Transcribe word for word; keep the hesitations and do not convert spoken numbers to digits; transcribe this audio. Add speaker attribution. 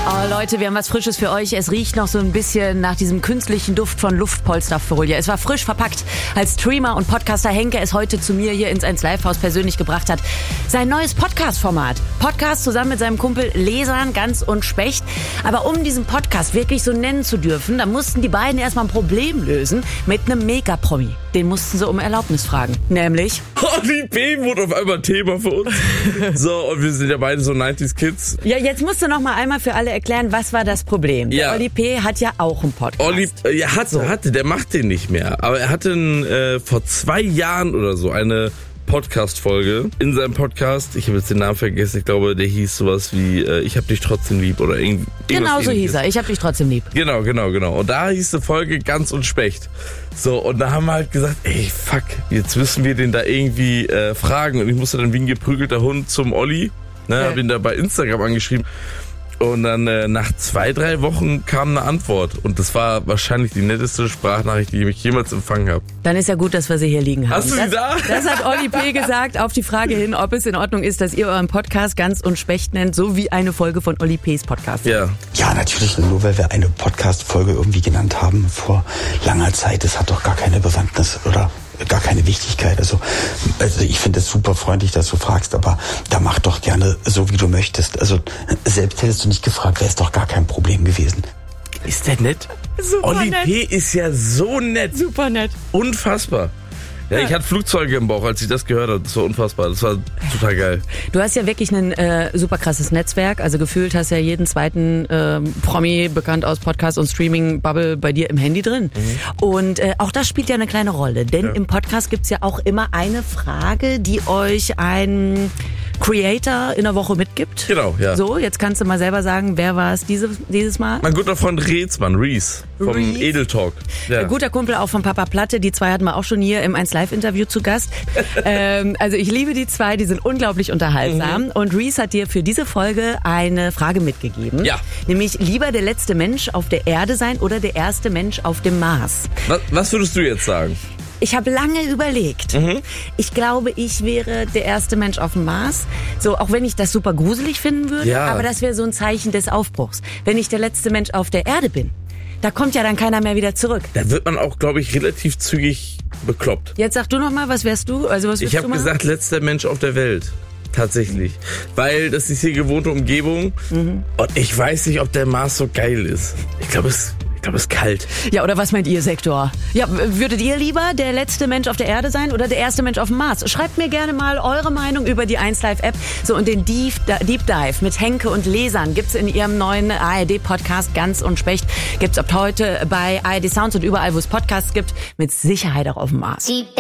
Speaker 1: Oh Leute, wir haben was Frisches für euch. Es riecht noch so ein bisschen nach diesem künstlichen Duft von Luftpolsterfolie. Es war frisch verpackt, als Streamer und Podcaster Henke es heute zu mir hier ins eins Live Haus persönlich gebracht hat. Sein neues Podcast-Format. Podcast zusammen mit seinem Kumpel Lesan, Gans und Specht. Aber um diesen Podcast wirklich so nennen zu dürfen, da mussten die beiden erstmal ein Problem lösen mit einem Mega-Promi. Den mussten sie um Erlaubnis fragen. Nämlich...
Speaker 2: Oli P. wurde auf einmal Thema für uns. So, und wir sind ja beide so neunziger Kids.
Speaker 1: Ja, jetzt musst du noch mal einmal für alle erklären, was war das Problem?
Speaker 2: Ja.
Speaker 1: Der Oli P. hat ja auch einen Podcast.
Speaker 2: Oli, ja, hatte, so. hatte, der macht den nicht mehr. Aber er hatte äh, vor zwei Jahren oder so eine Podcast-Folge in seinem Podcast. Ich habe jetzt den Namen vergessen. Ich glaube, der hieß sowas wie äh, Ich hab dich trotzdem lieb oder irgendwie.
Speaker 1: Genau so hieß er. Ich hab dich trotzdem lieb.
Speaker 2: Genau, genau, genau. Und da hieß die Folge Gans und Specht. So, und da haben wir halt gesagt, ey, fuck, jetzt müssen wir den da irgendwie äh, fragen. Und ich musste dann wie ein geprügelter Hund zum Olli. Ne, okay. Hab ihn da bei Instagram angeschrieben. Und dann äh, nach zwei, drei Wochen kam eine Antwort. Und das war wahrscheinlich die netteste Sprachnachricht, die ich jemals empfangen habe.
Speaker 1: Dann ist ja gut, dass wir sie hier liegen haben.
Speaker 2: Hast du sie
Speaker 1: das,
Speaker 2: da?
Speaker 1: Das hat Oli P. gesagt auf die Frage hin, ob es in Ordnung ist, dass ihr euren Podcast Gans und Specht nennt, so wie eine Folge von Oli P.'s Podcast.
Speaker 2: Ja.
Speaker 3: Ja, natürlich. Nur weil wir eine Podcast-Folge irgendwie genannt haben vor langer Zeit. Das hat doch gar keine Bewandtnis, oder? Gar keine Wichtigkeit. Also, also ich finde es super freundlich, dass du fragst, aber da mach doch gerne so, wie du möchtest. Also selbst hättest du nicht gefragt, wäre es doch gar kein Problem gewesen.
Speaker 2: Ist der nett?
Speaker 1: Super
Speaker 2: Oli
Speaker 1: nett.
Speaker 2: P. ist ja so nett.
Speaker 1: Super nett.
Speaker 2: Unfassbar. Ja, ich hatte Flugzeuge im Bauch, als ich das gehört habe. Das war unfassbar. Das war total geil.
Speaker 1: Du hast ja wirklich ein äh, super krasses Netzwerk. Also gefühlt hast ja jeden zweiten äh, Promi, bekannt aus Podcast und Streaming-Bubble, bei dir im Handy drin. Mhm. Und äh, auch das spielt ja eine kleine Rolle. Denn ja. im Podcast gibt's ja auch immer eine Frage, die euch ein Creator in der Woche mitgibt.
Speaker 2: Genau, ja.
Speaker 1: So, jetzt kannst du mal selber sagen, wer war es diese, dieses Mal?
Speaker 2: Mein guter Freund Reetzmann, Reese, vom
Speaker 1: Reese.
Speaker 2: Edel Talk. Ja.
Speaker 1: Ein guter Kumpel auch von Papa Platte. Die zwei hatten wir auch schon hier im eins Live Interview zu Gast. ähm, also ich liebe die zwei, die sind unglaublich unterhaltsam. Mhm. Und Reese hat dir für diese Folge eine Frage mitgegeben.
Speaker 2: Ja.
Speaker 1: Nämlich, lieber der letzte Mensch auf der Erde sein oder der erste Mensch auf dem Mars?
Speaker 2: Was, was würdest du jetzt sagen?
Speaker 1: Ich habe lange überlegt. Mhm. Ich glaube, ich wäre der erste Mensch auf dem Mars. So, auch wenn ich das super gruselig finden würde.
Speaker 2: Ja.
Speaker 1: Aber das wäre so ein Zeichen des Aufbruchs. Wenn ich der letzte Mensch auf der Erde bin, da kommt ja dann keiner mehr wieder zurück.
Speaker 2: Da wird man auch, glaube ich, relativ zügig bekloppt.
Speaker 1: Jetzt sag du noch mal, was wärst du? Also was
Speaker 2: ich habe gesagt, letzter Mensch auf der Welt. Tatsächlich. Weil das ist hier gewohnte Umgebung. Mhm. Und ich weiß nicht, ob der Mars so geil ist. Ich glaube, es... Ich glaube, es ist kalt.
Speaker 1: Ja, oder was meint ihr, Sektor? Ja, würdet ihr lieber der letzte Mensch auf der Erde sein oder der erste Mensch auf dem Mars? Schreibt mir gerne mal eure Meinung über die eins Live App. So, und den Deep, Deep Dive mit Henke und Lesan gibt's in ihrem neuen A R D-Podcast Gans und Specht. Gibt's ab heute bei A R D Sounds und überall, wo es Podcasts gibt. Mit Sicherheit auch auf dem Mars.